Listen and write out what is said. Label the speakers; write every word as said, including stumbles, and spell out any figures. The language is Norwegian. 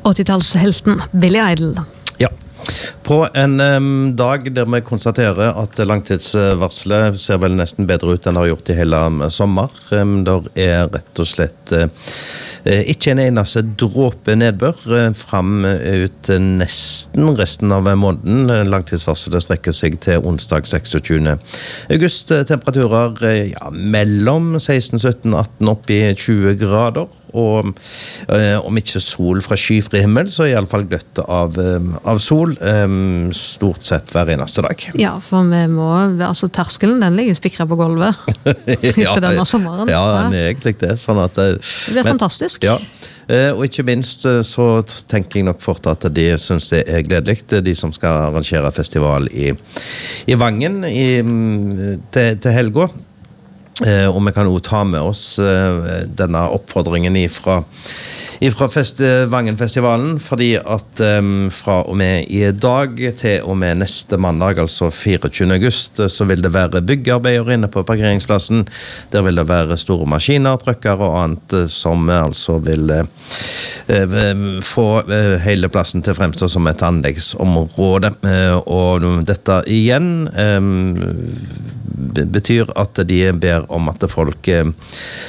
Speaker 1: åttitallshelten Billy Idol.
Speaker 2: Ja, på en um, dag der vi konstaterer at langtidsvarselet ser vel nesten bedre ut enn det har gjort i hele sommer. Um, der er rett og slett uh, ikke en eneste dråpe nedbør uh, fram ut uh, nesten resten av måneden. Langtidsvarselet strekker seg til onsdag seksogtyvende august. Temperaturer uh, ja, mellom seksten, sytten, atten opp i tjue grader. Og eh, om ikke sol fra skyfri himmel, så er i alle fall gløtt av, eh, av sol eh, stort sett hver eneste dag.
Speaker 1: Ja, for vi må, altså terskelen, den ligger spikret på gulvet etter
Speaker 2: ja,
Speaker 1: denne sommeren.
Speaker 2: Ja, den er egentlig det. Sånn at, eh,
Speaker 1: det blir
Speaker 2: men,
Speaker 1: fantastisk.
Speaker 2: Ja, eh, og ikke minst eh, så tenker jeg nok fort at de synes det er gledelig, de som skal arrangere festival i, i Vangen i, til, til helga. Eh, og vi kan også ta med oss eh, denne oppfordringen ifra, ifra fest, Vangenfestivalen, fordi at eh, fra og med i dag til og med neste mandag, altså fireogtyvende august, så vil det være byggearbeider inne på parkeringsplassen. Der vil det være store maskiner, trøkker og annet som altså vil eh, få eh, hele plassen til fremstå som et anleggsområde. Eh, og dette igjen eh, betyr at de ber om at folk